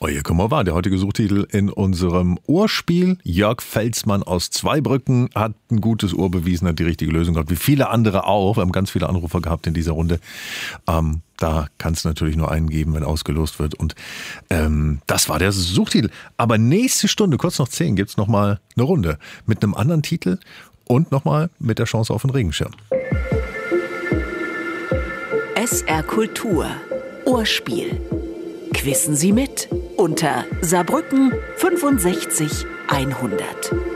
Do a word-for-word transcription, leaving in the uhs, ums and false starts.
Euer Kummer war der heutige Suchtitel in unserem Ohrspiel. Jörg Felsmann aus Zweibrücken hat ein gutes Ohr bewiesen, hat die richtige Lösung gehabt, wie viele andere auch. Wir haben ganz viele Anrufer gehabt in dieser Runde. Ähm, da kann es natürlich nur einen geben, wenn ausgelost wird. Und ähm, das war der Suchtitel. Aber nächste Stunde, kurz nach zehn, gibt es nochmal eine Runde mit einem anderen Titel und nochmal mit der Chance auf einen Regenschirm. S R Kultur. Ohrspiel. Quissen Sie mit unter Saarbrücken fünfundsechzig hundert.